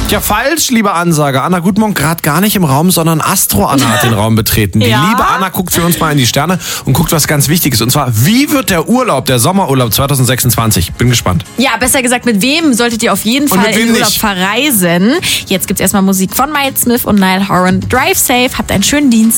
Ja, falsch, liebe Ansage. Anna Gutmorgen gerade gar nicht im Raum, sondern Astro Anna hat den Raum betreten. Die liebe Anna guckt für uns mal in die Sterne und guckt was ganz Wichtiges. Und zwar, wie wird der Urlaub, der Sommerurlaub 2026? Bin gespannt. Ja, besser gesagt, mit wem solltet ihr auf jeden Fall in den Urlaub verreisen? Jetzt gibt's erstmal Musik von Miles Smith und Niall Horan. Drive safe, habt einen schönen Dienstag.